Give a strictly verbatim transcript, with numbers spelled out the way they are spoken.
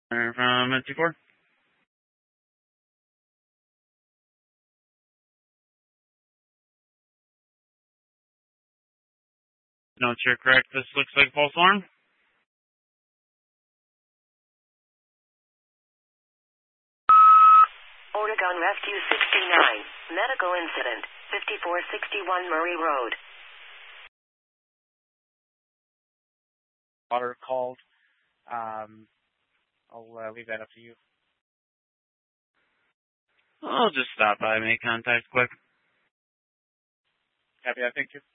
From N C four. No, you're correct. This looks like false alarm. Oregon Rescue sixty-nine. Medical incident. fifty-four sixty-one Murray Road. Water called. Um, I'll uh, leave that up to you. I'll just stop by, make contact quick. Happy, I thank you.